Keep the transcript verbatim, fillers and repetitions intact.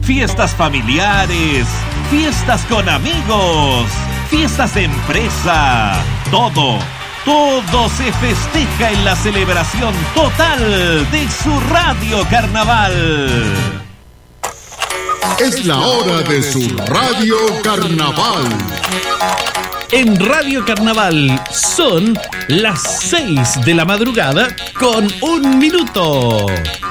fiestas familiares, fiestas con amigos, fiestas de empresa, todo, todo se festeja en la celebración total de su Radio Carnaval. Es la hora de su Radio Carnaval. En Radio Carnaval son las seis de la madrugada con un minuto.